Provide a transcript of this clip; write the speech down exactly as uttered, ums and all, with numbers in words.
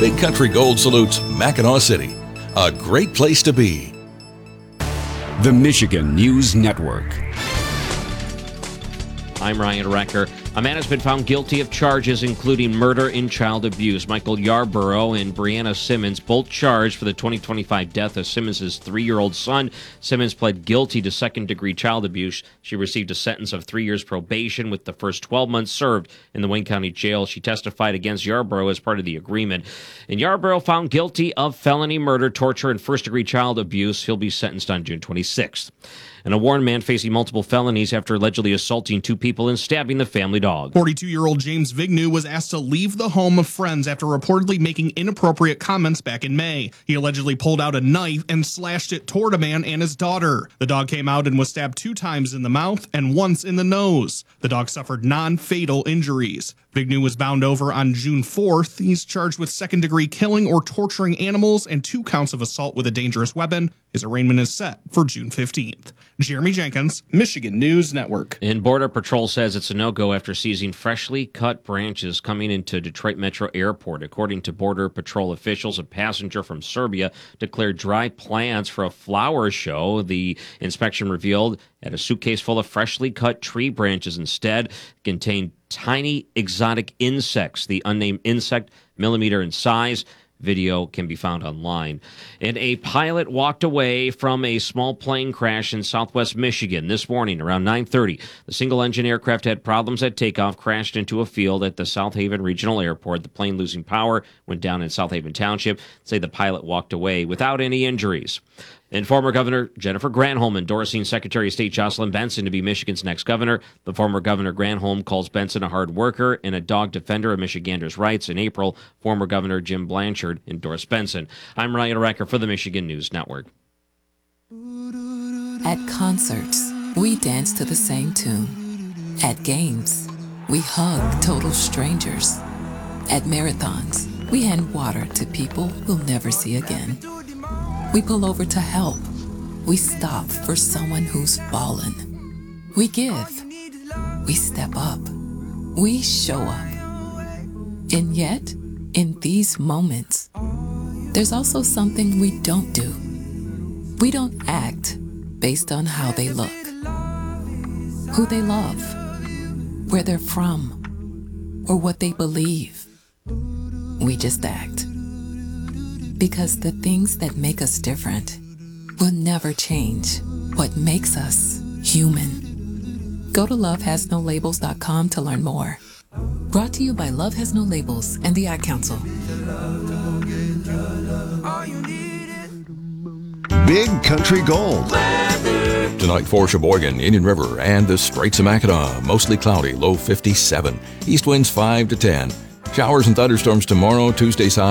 Big Country Gold salutes Mackinac City, a great place to be. The Michigan News Network. I'm Ryan Recker. A man has been found guilty of charges including murder and child abuse. Michael Yarborough and Brianna Simmons, both charged for the twenty twenty-five death of Simmons' three-year-old son. Simmons pled guilty to second-degree child abuse. She received a sentence of three years probation with the first twelve months served in the Wayne County Jail. She testified against Yarborough as part of the agreement. And Yarborough found guilty of felony murder, torture, and first-degree child abuse. He'll be sentenced on June twenty-sixth. And a Warren man facing multiple felonies after allegedly assaulting two people and stabbing the family dog. forty-two-year-old James Vignew was asked to leave the home of friends after reportedly making inappropriate comments back in May. He allegedly pulled out a knife and slashed it toward a man and his daughter. The dog came out and was stabbed two times in the mouth and once in the nose. The dog suffered non-fatal injuries. Vignew was bound over on June fourth. He's charged with second-degree killing or torturing animals and two counts of assault with a dangerous weapon. His arraignment is set for June fifteenth. Jeremy Jenkins, Michigan News Network. And Border Patrol says it's a no-go after seizing freshly cut branches coming into Detroit Metro Airport. According to Border Patrol officials, a passenger from Serbia declared dry plants for a flower show. The inspection revealed that a suitcase full of freshly cut tree branches instead contained tiny exotic insects. The unnamed insect, millimeter in size. Video can be found online. And a pilot walked away from a small plane crash in southwest Michigan this morning around nine thirty. The single-engine aircraft had problems at takeoff, crashed into a field at the South Haven Regional Airport. The plane, losing power, went down in South Haven Township. Say the pilot walked away without any injuries. And former Governor Jennifer Granholm endorsing Secretary of State Jocelyn Benson to be Michigan's next governor. The former Governor Granholm calls Benson a hard worker and a dog defender of Michiganders' rights. In April, former Governor Jim Blanchard endorsed Benson. I'm Ryan Recker for the Michigan News Network. At concerts, we dance to the same tune. At games, we hug total strangers. At marathons, we hand water to people we'll never see again. We pull over to help. We stop for someone who's fallen. We give. We step up. We show up. And yet, in these moments, there's also something we don't do. We don't act based on how they look, who they love, where they're from, or what they believe. We just act. Because the things that make us different will never change what makes us human. Go to love has no labels dot com to learn more. Brought to you by Love Has No Labels and the Ad Council. Big Country Gold. Tonight for Sheboygan, Indian River, and the Straits of Mackinac. Mostly cloudy, low fifty-seven. East winds five to ten. Showers and thunderstorms tomorrow, Tuesday side.